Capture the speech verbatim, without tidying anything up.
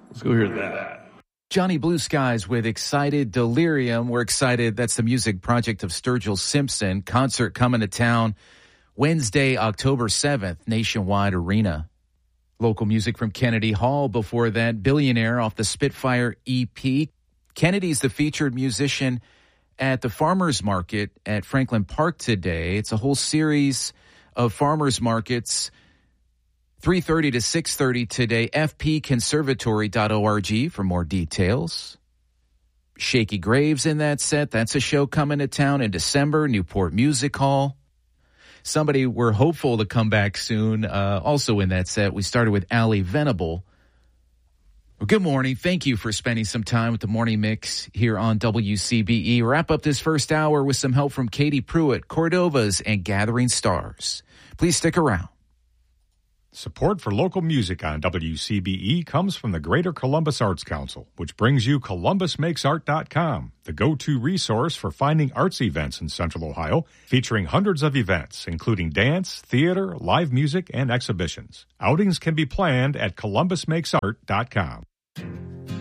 Let's go hear that. Johnny Blue Skies with Excited Delirium. We're excited. That's the music project of Sturgill Simpson. Concert coming to town Wednesday, October seventh, Nationwide Arena. Local music from Kennedy Hall. Before that, Billionaire off the Spitfire E P. Kennedy's the featured musician at the Farmers Market at Franklin Park today. It's a whole series of farmers markets, three thirty to six thirty today. f p conservatory dot org for more details. Shaky Graves in that set. That's a show coming to town in December. Newport Music Hall. Somebody we're hopeful to come back soon. Uh, also in that set, we started with Allie Venable. Well, good morning. Thank you for spending some time with the Morning Mix here on W C B E. Wrap up this first hour with some help from Katie Pruitt, Cordovas, and Gathering Stars. Please stick around. Support for local music on W C B E comes from the Greater Columbus Arts Council, which brings you Columbus Makes Art dot com, the go-to resource for finding arts events in Central Ohio, featuring hundreds of events, including dance, theater, live music, and exhibitions. Outings can be planned at Columbus Makes Art dot com.